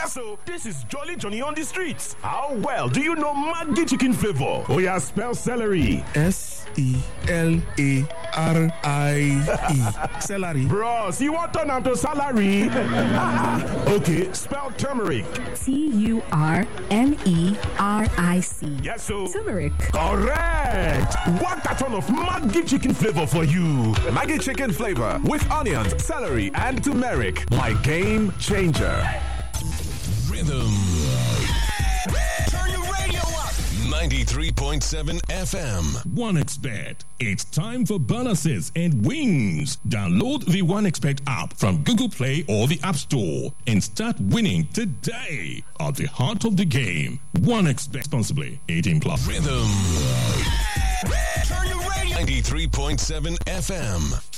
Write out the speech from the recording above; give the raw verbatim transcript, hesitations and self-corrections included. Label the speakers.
Speaker 1: Yes, so this is Jolly Johnny on the streets. How well do you know Maggi chicken flavor? Oh yeah, spell celery.
Speaker 2: S E L A R I E. Celery.
Speaker 1: Bros, you want turn am to salary? Okay, spell turmeric.
Speaker 3: T U R M E R I C.
Speaker 1: Yes, so
Speaker 3: turmeric.
Speaker 1: Correct. One carton of Maggi chicken flavor for you.
Speaker 4: Maggi chicken flavor with onions, celery, and turmeric. My game changer.
Speaker 5: Rhythm. Turn your radio up. ninety-three point seven F M.
Speaker 6: OneXBet. It's time for bonuses and wins. Download the OneXBet app from Google Play or the App Store and start winning today. At the heart of the game, OneXBet responsibly. eighteen plus.
Speaker 5: Rhythm. Turn your radio. ninety-three point seven F M.